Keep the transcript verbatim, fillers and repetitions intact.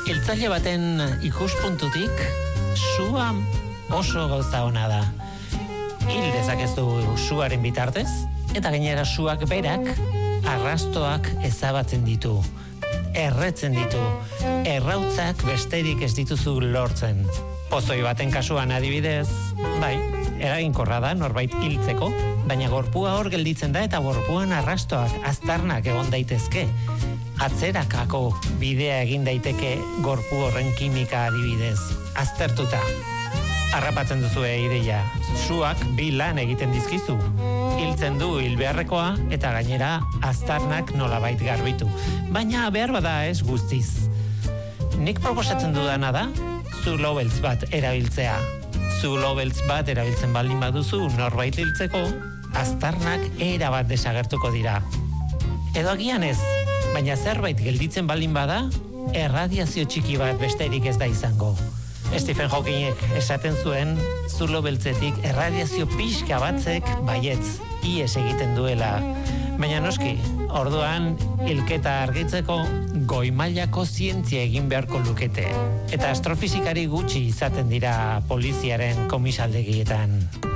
Hiltzaile baten ikuspuntutik, sua oso gauza ona da. Hil dezakezu suaren bitartez, eta gainera suak berak arrastoak ezabatzen ditu, erretzen ditu, errautzak besterik ez dituzu lortzen. Pozoi baten kasuan adibidez, bai, eraginkorra da norbait hiltzeko, baina gorpua hor gelditzen da eta gorpuan arrastoak, aztarnak egon daitezke. Atzerakako bidea egin daiteke gorpu horren kimika adibidez, aztertuta. Harrapatzen duzue ideia, suak bi lan egiten dizkizu. Hiltzen du hil beharrekoa eta gainera aztarnak nolabait garbitu. Baina behar bada ez guztiz. Nik proposatzen dudana da, zulo beltz bat erabiltzea. Zulo beltz bat erabiltzen baldin baduzu norbait hiltzeko, aztarnak erabat desagertuko dira. Edo agian ez, baina zerbait gelditzen baldin bada, erradiazio txiki bat besterik ez da izango. Stephen Hawkingek esaten zuen, zulo beltzetik erradiazio pixka batzek baietz, ies egiten duela. Baina noski, orduan hilketa argitzeko goi mailako zientzia egin beharko lukete. Eta astrofizikari gutxi izaten dira poliziaren komisaldegietan.